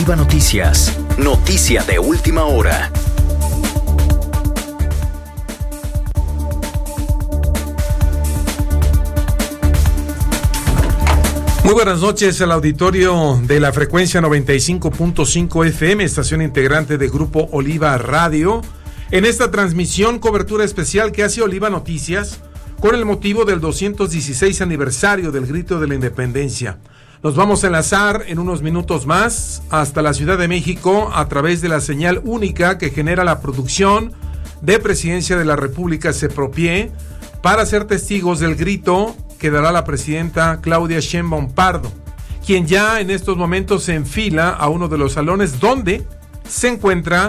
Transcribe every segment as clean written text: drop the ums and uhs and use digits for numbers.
Oliva Noticias, noticia de última hora. Muy buenas noches al auditorio de la frecuencia 95.5 FM, estación integrante de Grupo Oliva Radio. En esta transmisión, cobertura especial que hace Oliva Noticias con el motivo del 216 aniversario del Grito de la Independencia. Nos vamos a enlazar en unos minutos más hasta la Ciudad de México a través de la señal única que genera la producción de Presidencia de la República CEPROPIE para ser testigos del grito que dará la presidenta Claudia Sheinbaum Pardo, quien ya en estos momentos se enfila a uno de los salones donde se encuentra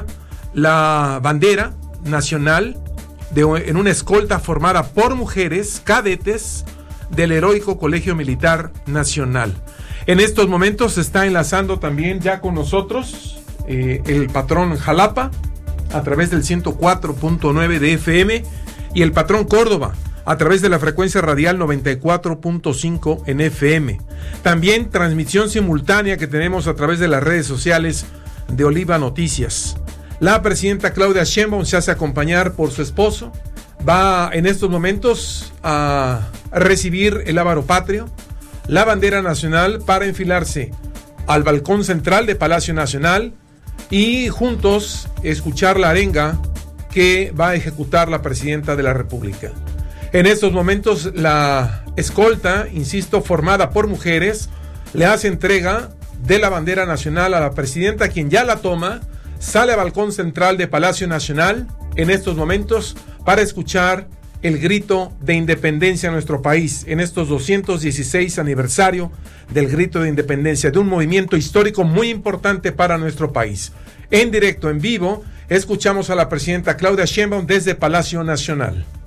la bandera nacional en una escolta formada por mujeres cadetes del Heroico Colegio Militar Nacional. En estos momentos se está enlazando también ya con nosotros el patrón Jalapa a través del 104.9 de FM y el patrón Córdoba a través de la frecuencia radial 94.5 en FM. También transmisión simultánea que tenemos a través de las redes sociales de Oliva Noticias. La presidenta Claudia Sheinbaum se hace acompañar por su esposo. Va en estos momentos a recibir el lábaro patrio, la bandera nacional, para enfilarse al balcón central de Palacio Nacional y juntos escuchar la arenga que va a ejecutar la presidenta de la República. En estos momentos la escolta, insisto, formada por mujeres, le hace entrega de la bandera nacional a la presidenta, quien ya la toma, sale al balcón central de Palacio Nacional en estos momentos para escuchar el grito de independencia en nuestro país, en estos 216 aniversario del grito de independencia, de un movimiento histórico muy importante para nuestro país. En directo, en vivo, escuchamos a la presidenta Claudia Sheinbaum desde Palacio Nacional.